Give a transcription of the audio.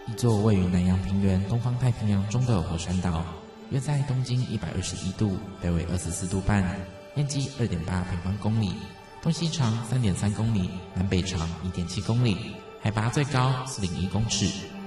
一座位于南洋平原东方太平洋中的火山岛，约在东经121度，北纬24度半，面积2.8平方公里，东西长3.3公里，南北长1.7公里，海拔最高401公尺，